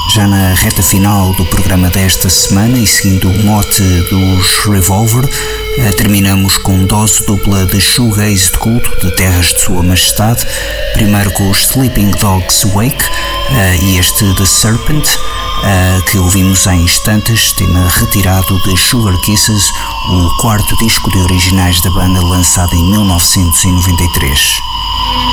Já na reta final do programa desta semana e seguindo o mote dos Revolver, terminamos com dose dupla de shoegaze de culto de terras de Sua Majestade, primeiro com os Sleeping Dogs Wake e este The Serpent, que ouvimos há instantes, tema retirado de Sugar Kisses, o quarto disco de originais da banda lançado em 1993.